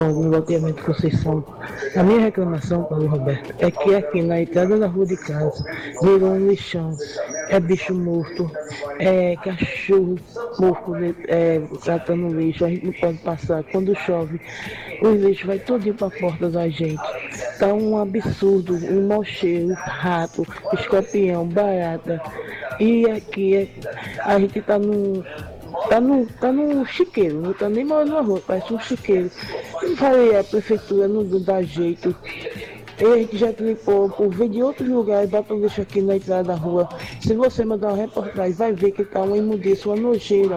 no loteamento Conceição. A minha reclamação, Paulo Roberto, é que aqui na entrada da rua de casa virou um lixão. É bicho morto, é cachorro morto, tratando lixo, a gente não pode passar. Quando chove, o lixo vai todinho para a porta da gente. Tá um absurdo, um mau cheiro, rato, escorpião, barata. E aqui a gente tá num chiqueiro, não tá nem mais na rua, parece um chiqueiro. Eu falei, a prefeitura não dá jeito. E a gente já limpou por ver de outros lugares, bota um lixo aqui na entrada da rua. Se você mandar uma reportagem, vai ver que tá uma imundiça, uma nojeira.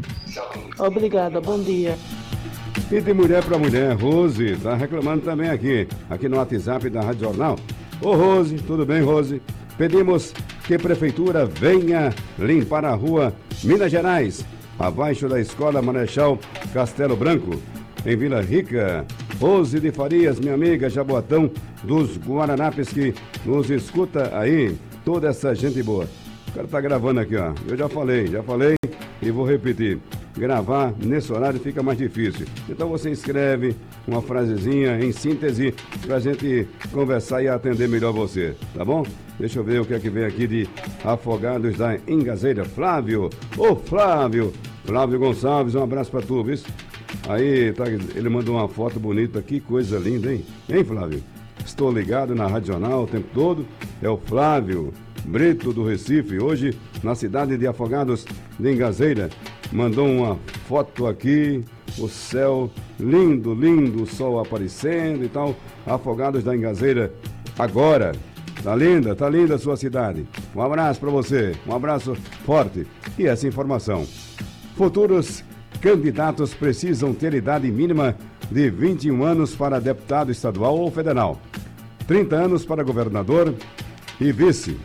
Obrigada, bom dia. E de mulher para mulher, Rose tá reclamando também aqui no WhatsApp da Rádio Jornal. Ô Rose, tudo bem, Rose? Pedimos que a prefeitura venha limpar a rua Minas Gerais, abaixo da Escola Marechal Castelo Branco, em Vila Rica. Rose de Farias, minha amiga Jaboatão dos Guaranapes, que nos escuta aí, toda essa gente boa. O cara tá gravando aqui, ó. Eu já falei e vou repetir. Gravar nesse horário fica mais difícil. Então você escreve uma frasezinha em síntese pra gente conversar e atender melhor você, tá bom? Deixa eu ver o que é que vem aqui de Afogados da Ingazeira. Flávio, Flávio Gonçalves, um abraço pra tu, viu? Aí, tá, ele mandou uma foto bonita, que coisa linda, hein? Hein, Flávio? Estou ligado na Rádio Jornal o tempo todo. É o Flávio Brito do Recife, hoje na cidade de Afogados de Ingazeira. Mandou uma foto aqui, o céu lindo, o sol aparecendo e tal. Afogados da Ingazeira agora. Tá linda a sua cidade. Um abraço para você, um abraço forte. E essa informação: futuros candidatos precisam ter idade mínima de 21 anos para deputado estadual ou federal, 30 anos para governador e vice,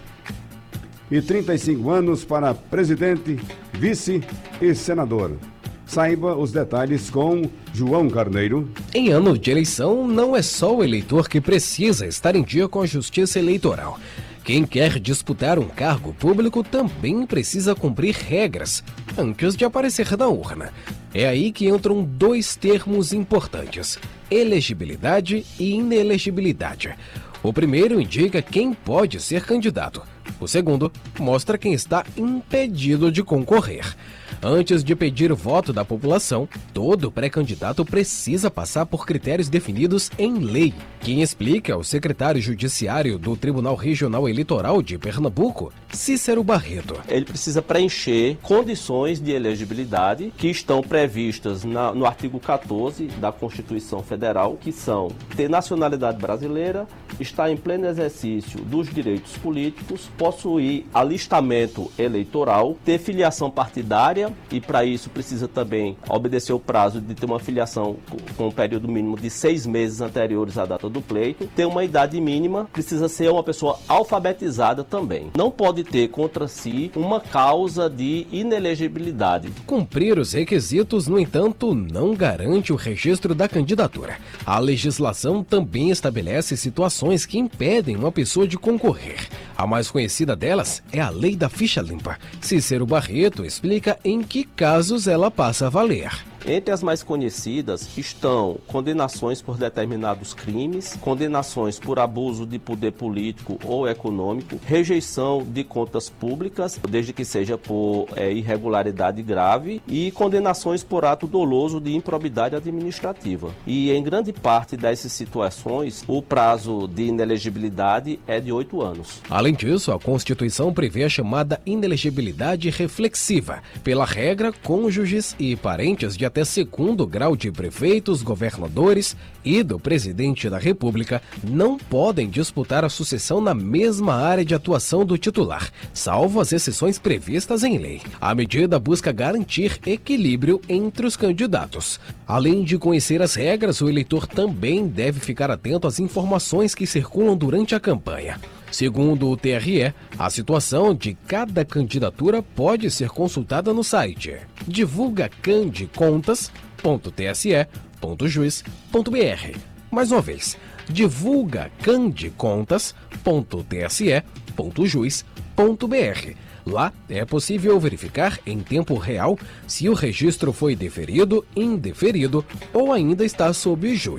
e 35 anos para presidente, vice e senador. Saiba os detalhes com João Carneiro. Em ano de eleição, não é só o eleitor que precisa estar em dia com a justiça eleitoral. Quem quer disputar um cargo público também precisa cumprir regras antes de aparecer na urna. É aí que entram dois termos importantes: elegibilidade e inelegibilidade. O primeiro indica quem pode ser candidato. O segundo mostra quem está impedido de concorrer. Antes de pedir o voto da população, todo pré-candidato precisa passar por critérios definidos em lei. Quem explica é o secretário judiciário do Tribunal Regional Eleitoral de Pernambuco, Cícero Barreto. Ele precisa preencher condições de elegibilidade que estão previstas no artigo 14 da Constituição Federal, que são ter nacionalidade brasileira, estar em pleno exercício dos direitos políticos, possuir alistamento eleitoral, ter filiação partidária, e para isso precisa também obedecer o prazo de ter uma filiação com um período mínimo de 6 meses anteriores à data do pleito, ter uma idade mínima, precisa ser uma pessoa alfabetizada também. Não pode ter contra si uma causa de inelegibilidade. Cumprir os requisitos, no entanto, não garante o registro da candidatura. A legislação também estabelece situações que impedem uma pessoa de concorrer. A mais conhecida delas é a Lei da Ficha Limpa. Cícero Barreto explica em que casos ela passa a valer. Entre as mais conhecidas estão condenações por determinados crimes, condenações por abuso de poder político ou econômico, rejeição de contas públicas, desde que seja por irregularidade grave, e condenações por ato doloso de improbidade administrativa. E em grande parte dessas situações, o prazo de inelegibilidade é de 8 anos. Além disso, a Constituição prevê a chamada inelegibilidade reflexiva. Pela regra, cônjuges e parentes de até segundo grau de prefeitos, governadores e do presidente da República não podem disputar a sucessão na mesma área de atuação do titular, salvo as exceções previstas em lei. A medida busca garantir equilíbrio entre os candidatos. Além de conhecer as regras, o eleitor também deve ficar atento às informações que circulam durante a campanha. Segundo o TRE, a situação de cada candidatura pode ser consultada no site divulgacandecontas.tse.juiz.br. Mais uma vez, divulgacandecontas.tse.juiz.br. Lá é possível verificar em tempo real se o registro foi deferido, indeferido ou ainda está sob júri.